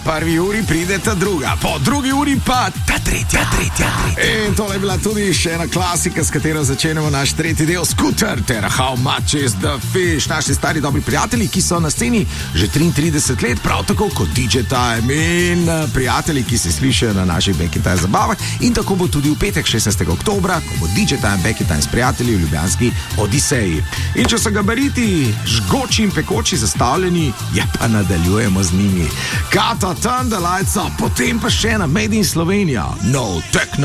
prvi uri pride ta druga, po drugi uri pa ta tretja. In tole je bila tudi še ena klasika, s katero začenjamo naš tretji del, Scooter ter How Much Is The Fish, naši stari dobri prijatelji, ki so na sceni že 33 let, prav tako kot DJ Time in prijatelji, ki se slišijo na naših Back in Time zabavah. In tako bo tudi v petek 16. oktobra, ko bo DJ Time Back in Time s prijatelji v ljubljanski Odiseji. In če so gabariti žgoči in pekoči zastavljeni, ja pa nadaljujemo z njimi. Kata Thunderlights, potem pa še na Made in Slovenija, No Techno.